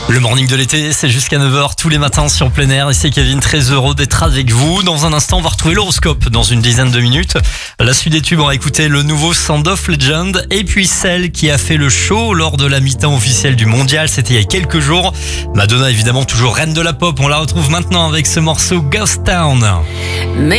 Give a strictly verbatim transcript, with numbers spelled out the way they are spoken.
Le morning de l'été, c'est jusqu'à neuf heures tous les matins sur plein air. Et c'est Kevin, très heureux d'être avec vous. Dans un instant, on va retrouver l'horoscope dans une dizaine de minutes. La suite des tubes, on va écouter le nouveau Sound of Legend. Et puis celle qui a fait le show lors de la mi-temps officielle du mondial, c'était il y a quelques jours. Madonna, évidemment, toujours reine de la pop. On la retrouve maintenant avec ce morceau Ghost Town.